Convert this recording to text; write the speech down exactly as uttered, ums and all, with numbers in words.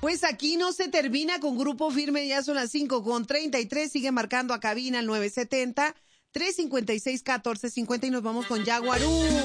Pues aquí no se termina con Grupo Firme, ya son las cinco con treinta y tres, sigue marcando a cabina al nueve setenta, tres cincuenta y seis, catorce cincuenta y nos vamos con Yaguarú.